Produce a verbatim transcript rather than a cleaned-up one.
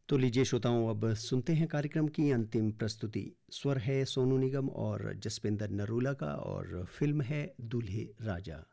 तो लीजिए श्रोताओं, अब सुनते हैं कार्यक्रम की अंतिम प्रस्तुति। स्वर है सोनू निगम और जसविंदर नरूला का और फिल्म है दूल्हे राजा।